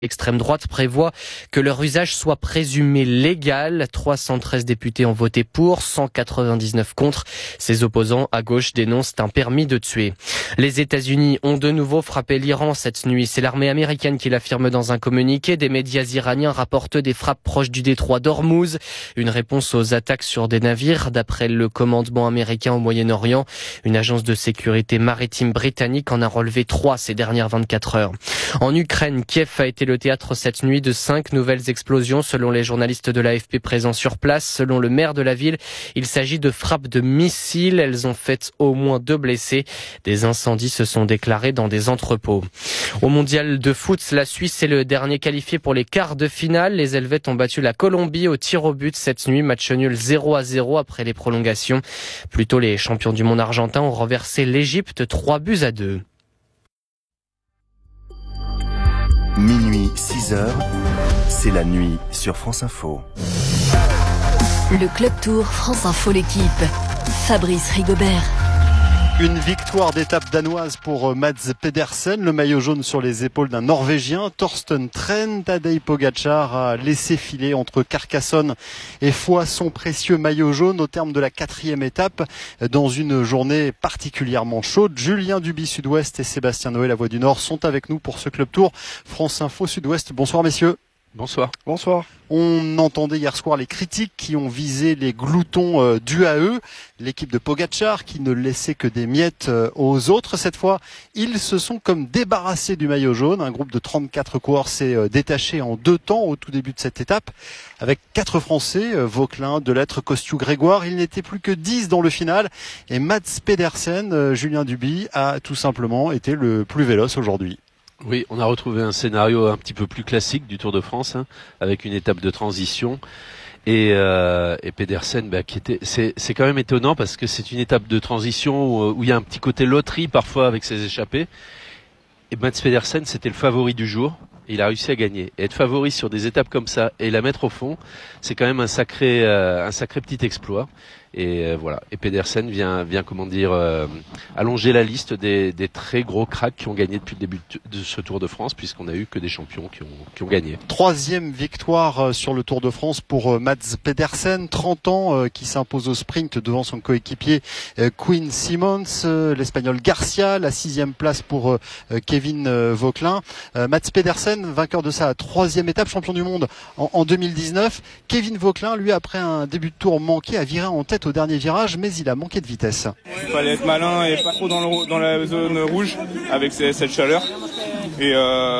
L'extrême droite prévoit que leur usage soit présumé légal. 313 députés ont voté pour, 199 contre. Ses opposants à gauche dénoncent un permis de tuer. Les États-Unis ont de nouveau frappé l'Iran cette nuit. C'est l'armée américaine qui l'affirme dans un communiqué. Des médias iraniens rapportent des frappes proches du détroit d'Ormuz. Une réponse aux attaques sur des navires, d'après le commandement américain au Moyen-Orient. Une agence de sécurité maritime britannique en a relevé 3 ces dernières 24 heures. En Ukraine, Kiev a été le théâtre cette nuit de 5 nouvelles explosions selon les journalistes de l'AFP présents sur place. Selon le maire de la ville, il s'agit de frappes de missiles. Elles ont fait au moins 2 blessés. Des incendies se sont déclarés dans des entrepôts. Au mondial de foot, la Suisse est le dernier qualifié pour les quarts de finale. Les Helvètes ont battu la Colombie au tir au but cette nuit. Match nul 0-0 après les prolongations. Plus tôt, les champions du monde argentin ont renversé l'Égypte 3-2. Minuit, 6h, c'est la nuit sur France Info. Le Club Tour France Info l'équipe. Fabrice Rigobert. Une victoire d'étape danoise pour Mads Pedersen, le maillot jaune sur les épaules d'un Norvégien. Torsten Tren, Tadej Pogacar a laissé filer entre Carcassonne et Foix son précieux maillot jaune au terme de la 4e étape dans une journée particulièrement chaude. Julien Duby Sud-Ouest et Sébastien Noé, la Voix du Nord, sont avec nous pour ce Club Tour France Info Sud-Ouest. Bonsoir messieurs. Bonsoir. Bonsoir. On entendait hier soir les critiques qui ont visé les gloutons d'UAE, l'équipe de Pogacar qui ne laissait que des miettes aux autres. Cette fois, ils se sont comme débarrassés du maillot jaune. Un groupe de 34 coureurs s'est détaché en 2 temps au tout début de cette étape avec 4 Français, Vauquelin, Delettre, Costiu, Grégoire. Il n'était plus que 10 dans le final et Mads Pedersen, Julien Duby, a tout simplement été le plus véloce aujourd'hui. Oui, on a retrouvé un scénario un petit peu plus classique du Tour de France, avec une étape de transition et Pedersen, c'est quand même étonnant parce que c'est une étape de transition où il y a un petit côté loterie parfois avec ses échappées. Et Mads Pedersen, c'était le favori du jour. Et il a réussi à gagner. Et être favori sur des étapes comme ça et la mettre au fond, c'est quand même un sacré petit exploit. Et voilà. Et Pedersen vient comment dire, allonger la liste des très gros cracks qui ont gagné depuis le début de ce Tour de France, puisqu'on a eu que des champions qui ont gagné. 3e victoire sur le Tour de France pour Mads Pedersen, 30 ans, qui s'impose au sprint devant son coéquipier Quinn Simmons, l'Espagnol Garcia, la 6e place pour Kevin Vauquelin. Mads Pedersen, vainqueur de sa 3e étape, champion du monde en 2019. Kevin Vauquelin, lui, après un début de tour manqué, a viré en tête au dernier virage, mais il a manqué de vitesse. Il fallait être malin et pas trop dans la zone rouge avec cette chaleur. Et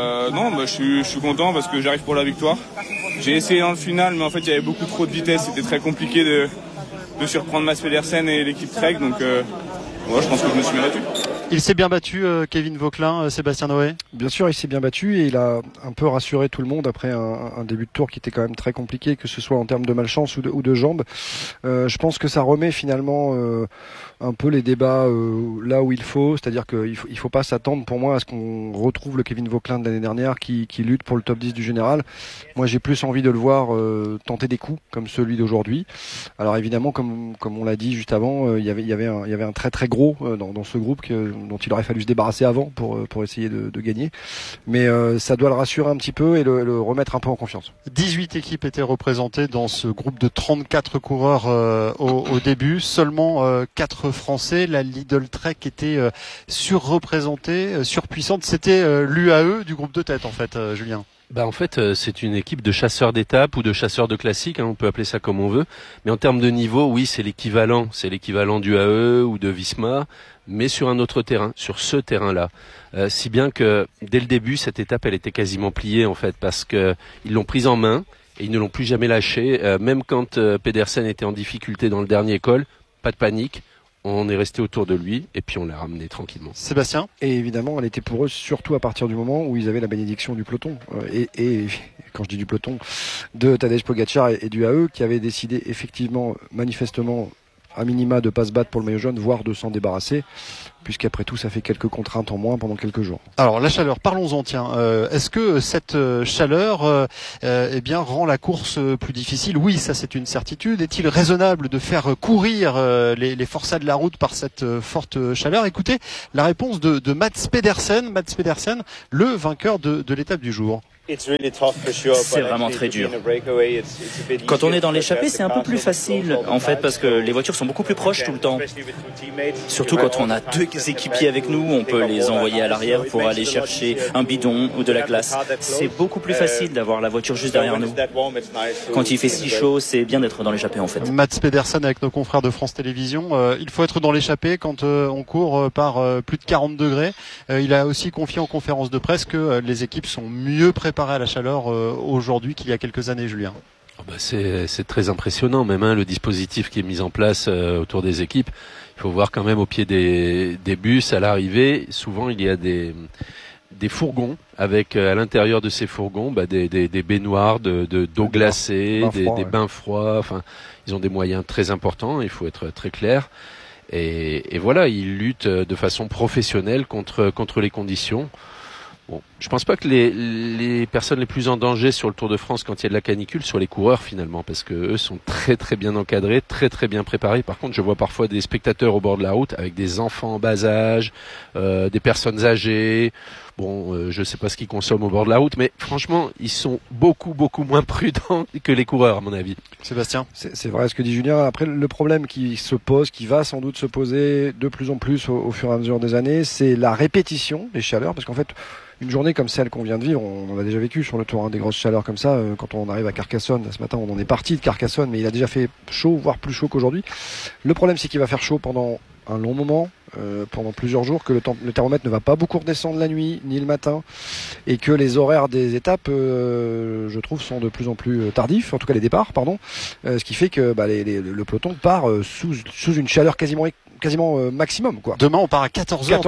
je suis content parce que j'arrive pour la victoire. J'ai essayé dans le final, mais en fait il y avait beaucoup trop de vitesse. C'était très compliqué de surprendre Mads Pedersen et l'équipe Trek. Donc je pense que je me suis bien battu. Il s'est bien battu, Kevin Vauquelin, Sébastien Noé. Bien sûr, il s'est bien battu et il a un peu rassuré tout le monde après un début de tour qui était quand même très compliqué, que ce soit en termes de malchance ou de jambes. Je pense que ça remet finalement un peu les débats là où il faut, c'est-à-dire qu'il faut pas s'attendre pour moi à ce qu'on retrouve le Kevin Vauquelin de l'année dernière qui lutte pour le top 10 du général. Moi j'ai plus envie de le voir tenter des coups comme celui d'aujourd'hui. Alors évidemment comme on l'a dit juste avant, il y avait un très très gros dans ce groupe dont il aurait fallu se débarrasser avant pour essayer de gagner. Mais ça doit le rassurer un petit peu et le remettre un peu en confiance. 18 équipes étaient représentées dans ce groupe de 34 coureurs au début. Seulement 4 Français. La Lidl Trek était surreprésentée, surpuissante. C'était l'UAE du groupe de tête en fait, Julien. En fait, c'est une équipe de chasseurs d'étapes ou de chasseurs de classiques, on peut appeler ça comme on veut. Mais en termes de niveau, oui, c'est l'équivalent du AE ou de Visma, mais sur un autre terrain, sur ce terrain-là. Si bien que dès le début, cette étape, elle était quasiment pliée en fait, parce que ils l'ont prise en main et ils ne l'ont plus jamais lâchée. Même quand Pedersen était en difficulté dans le dernier col, pas de panique. On est resté autour de lui et puis on l'a ramené tranquillement. Sébastien ? Et évidemment, elle était pour eux surtout à partir du moment où ils avaient la bénédiction du peloton. Et quand je dis du peloton, de Tadej Pogacar et du AE qui avaient décidé effectivement, manifestement, à minima de pas se battre pour le maillot jaune, voire de s'en débarrasser, puisqu'après tout ça fait quelques contraintes en moins pendant quelques jours. Alors la chaleur, parlons-en tiens. Est-ce que cette chaleur rend la course plus difficile ? Oui, ça c'est une certitude. Est-il raisonnable de faire courir les forçats de la route par cette forte chaleur ? Écoutez la réponse de Mads Pedersen, le vainqueur de l'étape du jour. C'est vraiment très dur. Quand on est dans l'échappée, c'est un peu plus facile, en fait, parce que les voitures sont beaucoup plus proches tout le temps. Surtout quand on a deux équipiers avec nous, on peut les envoyer à l'arrière pour aller chercher un bidon ou de la glace. C'est beaucoup plus facile d'avoir la voiture juste derrière nous. Quand il fait si chaud, c'est bien d'être dans l'échappée, en fait. Mats Pedersen avec nos confrères de France Télévisions. Il faut être dans l'échappée quand on court par plus de 40 degrés. Il a aussi confié en conférence de presse que les équipes sont mieux préparées à la chaleur aujourd'hui qu'il y a quelques années, Julien. C'est très impressionnant même le dispositif qui est mis en place autour des équipes. Il faut voir quand même au pied des bus à l'arrivée, souvent il y a des fourgons avec à l'intérieur de ces fourgons des baignoires d'eau glacée, des bains froids. Enfin, ils ont des moyens très importants, il faut être très clair. Et voilà, ils luttent de façon professionnelle contre les conditions. Bon, je pense pas que les personnes les plus en danger sur le Tour de France quand il y a de la canicule soient les coureurs finalement, parce que eux sont très très bien encadrés, très très bien préparés. Par contre, je vois parfois des spectateurs au bord de la route avec des enfants en bas âge, des personnes âgées. Bon, je sais pas ce qu'ils consomment au bord de la route, mais franchement, ils sont beaucoup moins prudents que les coureurs à mon avis. Sébastien, c'est vrai ce que dit Julien. Après, le problème qui se pose, qui va sans doute se poser de plus en plus au fur et à mesure des années, c'est la répétition des chaleurs, parce qu'en fait, une journée comme celle qu'on vient de vivre, on en a déjà vécu sur le tour, des grosses chaleurs comme ça. Quand on arrive à Carcassonne, ce matin, on en est parti de Carcassonne, mais il a déjà fait chaud, voire plus chaud qu'aujourd'hui. Le problème, c'est qu'il va faire chaud pendant un long moment, pendant plusieurs jours, que le thermomètre ne va pas beaucoup redescendre la nuit ni le matin, et que les horaires des étapes, je trouve, sont de plus en plus tardifs, en tout cas les départs, pardon, ce qui fait que le peloton part sous une chaleur quasiment maximum, quoi. Demain, on part à 14h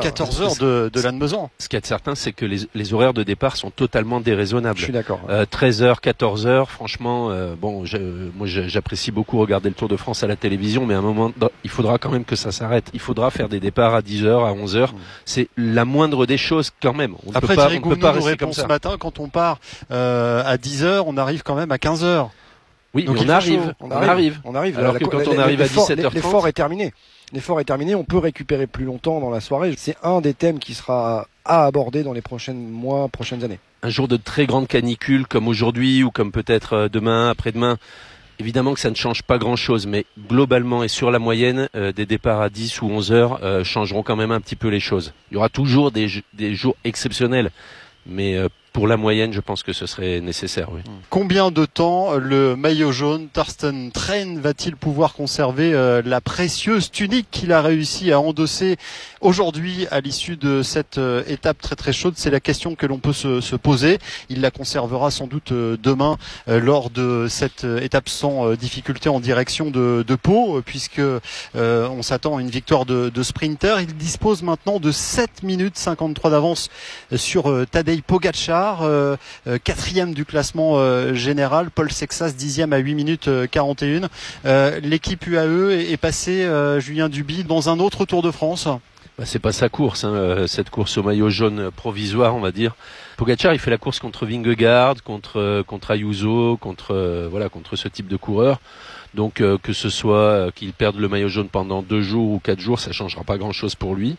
de Lannemezan. Ce qui est certain, c'est que les horaires de départ sont totalement déraisonnables. Je suis d'accord. 13h, 14h, franchement, moi j'apprécie beaucoup regarder le Tour de France à la télévision, mais à un moment, il faudra quand même que ça s'arrête. Il faudra faire des départs à 10h, à 11h. C'est la moindre des choses quand même. Après, Thierry Gouvenou nous répond ce matin, quand on part à 10h, on arrive quand même à 15h. Oui, donc on arrive. Alors que quand on arrive à 17h30... L'effort est terminé. L'effort est terminé, on peut récupérer plus longtemps dans la soirée. C'est un des thèmes qui sera à aborder dans les prochains mois, prochaines années. Un jour de très grande canicule comme aujourd'hui ou comme peut-être demain, après-demain, évidemment que ça ne change pas grand-chose, mais globalement et sur la moyenne, des départs à 10 ou 11 heures changeront quand même un petit peu les choses. Il y aura toujours des jours exceptionnels, mais pour la moyenne, je pense que ce serait nécessaire, oui. Combien de temps le maillot jaune Thorsten Tren va-t-il pouvoir conserver la précieuse tunique qu'il a réussi à endosser aujourd'hui à l'issue de cette étape très très chaude? C'est la question que l'on peut se poser. Il la conservera sans doute demain lors de cette étape sans difficulté en direction de Pau, puisque on s'attend à une victoire de sprinter. Il dispose maintenant de 7 minutes 53 d'avance sur Tadej Pogačar. Quatrième du classement général, Paul Sexas 10e à 8 minutes 41. L'équipe UAE est passée, Julien Duby, dans un autre Tour de France. C'est pas sa course, cette course au maillot jaune provisoire, on va dire. Pogačar, il fait la course contre Vingegaard, contre Ayuso, contre ce type de coureur. Donc que ce soit qu'il perde le maillot jaune pendant 2 jours ou 4 jours, ça changera pas grand-chose pour lui.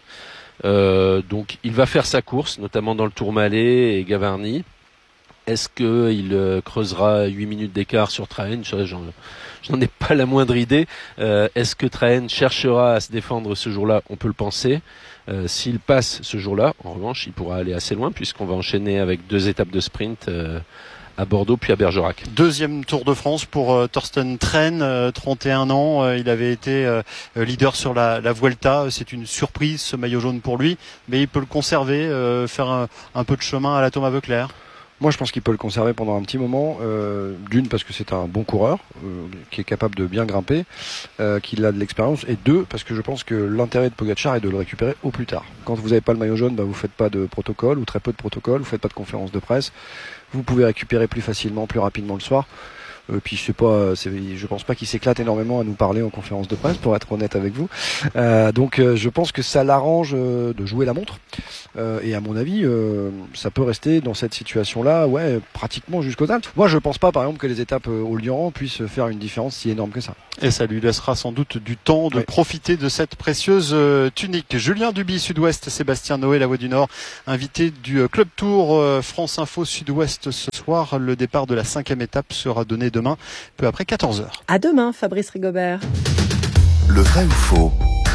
Donc il va faire sa course, notamment dans le Tourmalet et Gavarnie. Est-ce qu'il creusera 8 minutes d'écart sur Trahen? J'en ai pas la moindre idée. Est-ce que Trahen cherchera à se défendre ce jour-là? On peut le penser. S'il passe ce jour-là, en revanche, il pourra aller assez loin puisqu'on va enchaîner avec 2 étapes de sprint à Bordeaux puis à Bergerac. Deuxième Tour de France pour Thorsten Tren, 31 ans. Il avait été leader sur la Vuelta. C'est une surprise ce maillot jaune pour lui, mais il peut le conserver, faire un peu de chemin à la Thomas Voeckler. Moi, je pense qu'il peut le conserver pendant un petit moment. D'une, parce que c'est un bon coureur qui est capable de bien grimper, qu'il a de l'expérience. Et 2, parce que je pense que l'intérêt de Pogačar est de le récupérer au plus tard. Quand vous n'avez pas le maillot jaune, vous faites pas de protocole ou très peu de protocole. Vous faites pas de conférence de presse. Vous pouvez récupérer plus facilement, plus rapidement le soir. Puis je pense pas qu'il s'éclate énormément à nous parler en conférence de presse, pour être honnête avec vous. Donc je pense que ça l'arrange de jouer la montre. Et à mon avis, ça peut rester dans cette situation-là, pratiquement jusqu'aux Alpes. Moi, je pense pas, par exemple, que les étapes au Lioran puissent faire une différence si énorme que ça. Et ça lui laissera sans doute du temps de profiter de cette précieuse tunique. Julien Duby, Sud-Ouest, Sébastien Noé, La Voix du Nord, invité du Club Tour France Info Sud-Ouest ce soir. Le départ de la 5e étape sera donné demain, peu après 14h. À demain, Fabrice Rigobert. Le vrai ou faux?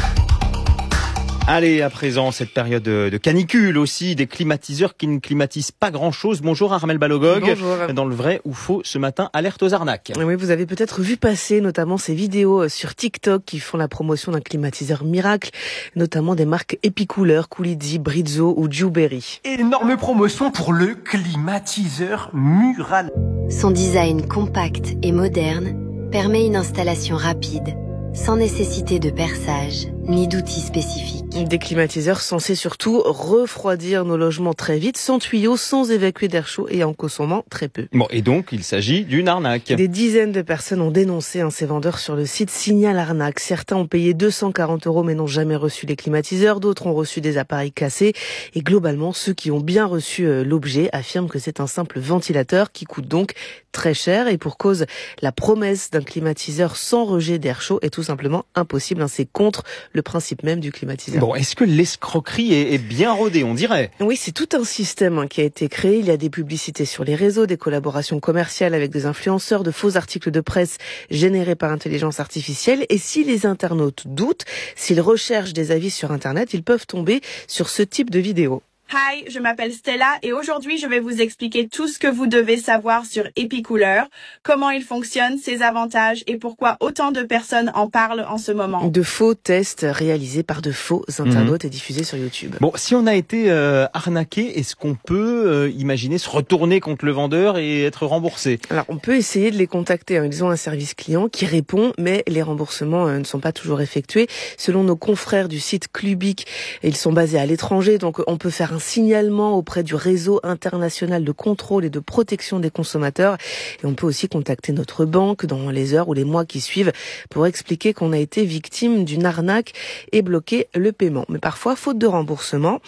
Allez, à présent, cette période de canicule aussi, des climatiseurs qui ne climatisent pas grand-chose. Bonjour Armelle Balogog. Bonjour. Dans le vrai ou faux, ce matin, alerte aux arnaques. Oui, vous avez peut-être vu passer notamment ces vidéos sur TikTok qui font la promotion d'un climatiseur miracle, notamment des marques Epicoolers, Coolidzy, Brizzo ou Dewberry. Énorme promotion pour le climatiseur mural. Son design compact et moderne permet une installation rapide, sans nécessité de perçage ni d'outils spécifiques. Des climatiseurs censés surtout refroidir nos logements très vite, sans tuyaux, sans évacuer d'air chaud et en consommant très peu. Bon, et donc, il s'agit d'une arnaque. Des dizaines de personnes ont dénoncé ces vendeurs sur le site Signal Arnaque. Certains ont payé 240 € mais n'ont jamais reçu les climatiseurs. D'autres ont reçu des appareils cassés. Et globalement, ceux qui ont bien reçu l'objet affirment que c'est un simple ventilateur qui coûte donc très cher. Et pour cause, la promesse d'un climatiseur sans rejet d'air chaud est tout simplement impossible. C'est contre le principe même du climatiseur. Bon, est-ce que l'escroquerie est bien rodée, on dirait? Oui, c'est tout un système qui a été créé. Il y a des publicités sur les réseaux, des collaborations commerciales avec des influenceurs, de faux articles de presse générés par intelligence artificielle. Et si les internautes doutent, s'ils recherchent des avis sur Internet, ils peuvent tomber sur ce type de vidéo. Hi, je m'appelle Stella et aujourd'hui je vais vous expliquer tout ce que vous devez savoir sur Epicooler, comment il fonctionne, ses avantages et pourquoi autant de personnes en parlent en ce moment. De faux tests réalisés par de faux internautes et diffusés sur YouTube. Bon, si on a été arnaqué, est-ce qu'on peut imaginer se retourner contre le vendeur et être remboursé? Alors on peut essayer de les contacter. Ils ont un service client qui répond, mais les remboursements ne sont pas toujours effectués. Selon nos confrères du site Clubic, ils sont basés à l'étranger, donc on peut faire un signalement auprès du réseau international de contrôle et de protection des consommateurs. Et on peut aussi contacter notre banque dans les heures ou les mois qui suivent pour expliquer qu'on a été victime d'une arnaque et bloquer le paiement. Mais parfois, faute de remboursement,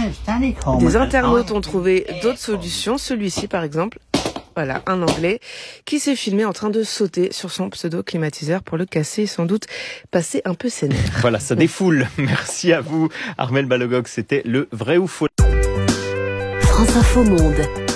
des internautes ont trouvé d'autres solutions. Celui-ci, par exemple. Voilà, un Anglais qui s'est filmé en train de sauter sur son pseudo-climatiseur pour le casser et sans doute passer un peu ses nerfs. Voilà, ça défoule. Merci à vous, Armelle Balogog. C'était le vrai ou faux. France Info Monde.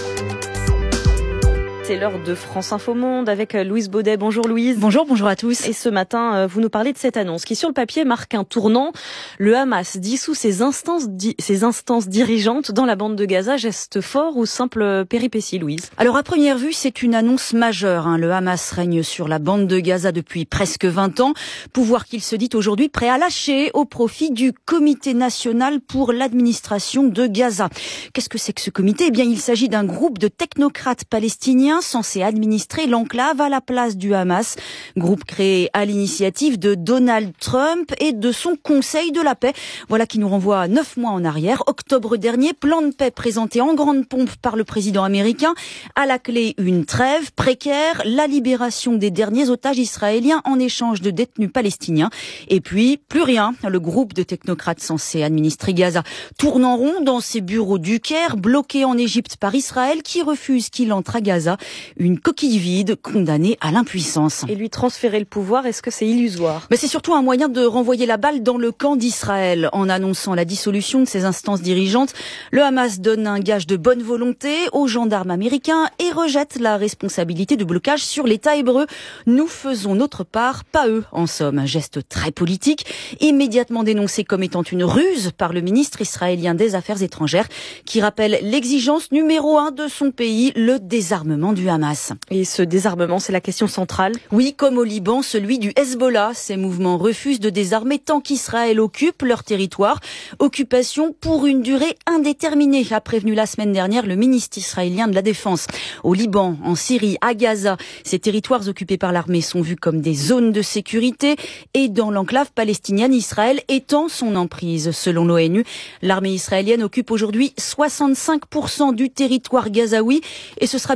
C'est l'heure de France Info Monde avec Louise Baudet. Bonjour Louise. Bonjour à tous. Et ce matin, vous nous parlez de cette annonce qui sur le papier marque un tournant. Le Hamas dissout ses instances dirigeantes dans la bande de Gaza. Geste fort ou simple péripétie, Louise? Alors à première vue, c'est une annonce majeure. Le Hamas règne sur la bande de Gaza depuis presque 20 ans. Pouvoir qu'il se dit aujourd'hui prêt à lâcher au profit du Comité national pour l'administration de Gaza. Qu'est-ce que c'est que ce comité? Eh bien, il s'agit d'un groupe de technocrates palestiniens censé administrer l'enclave à la place du Hamas. Groupe créé à l'initiative de Donald Trump et de son Conseil de la paix. Voilà qui nous renvoie 9 mois en arrière. Octobre dernier, plan de paix présenté en grande pompe par le président américain. À la clé, une trêve précaire, la libération des derniers otages israéliens en échange de détenus palestiniens. Et puis, plus rien. Le groupe de technocrates censé administrer Gaza tourne en rond dans ses bureaux du Caire, bloqué en Égypte par Israël qui refuse qu'il entre à Gaza. Une coquille vide condamnée à l'impuissance. Et lui transférer le pouvoir, est-ce que c'est illusoire? Mais c'est surtout un moyen de renvoyer la balle dans le camp d'Israël. En annonçant la dissolution de ses instances dirigeantes, le Hamas donne un gage de bonne volonté aux gendarmes américains et rejette la responsabilité de blocage sur l'État hébreu. Nous faisons notre part, pas eux, en somme. Un geste très politique, immédiatement dénoncé comme étant une ruse par le ministre israélien des Affaires étrangères, qui rappelle l'exigence numéro 1 de son pays, le désarmement du Hamas. Et ce désarmement, c'est la question centrale? Oui, comme au Liban, celui du Hezbollah. Ces mouvements refusent de désarmer tant qu'Israël occupe leur territoire. Occupation pour une durée indéterminée, a prévenu la semaine dernière le ministre israélien de la Défense. Au Liban, en Syrie, à Gaza, ces territoires occupés par l'armée sont vus comme des zones de sécurité et dans l'enclave palestinienne, Israël étend son emprise. Selon l'ONU, l'armée israélienne occupe aujourd'hui 65% du territoire gazaoui et ce sera bientôt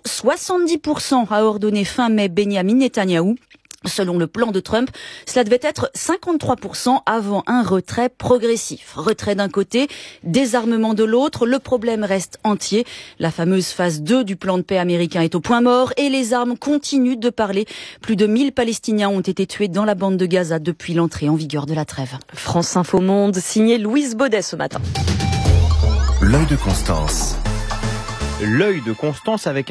70% a ordonné fin mai Benyamin Netanyahou. Selon le plan de Trump, cela devait être 53% avant un retrait progressif. Retrait d'un côté, désarmement de l'autre, le problème reste entier. La fameuse phase 2 du plan de paix américain est au point mort et les armes continuent de parler. Plus de 1000 Palestiniens ont été tués dans la bande de Gaza depuis l'entrée en vigueur de la trêve. France Info Monde, signé Louise Baudet ce matin. L'œil de Constance. L'œil de Constance avec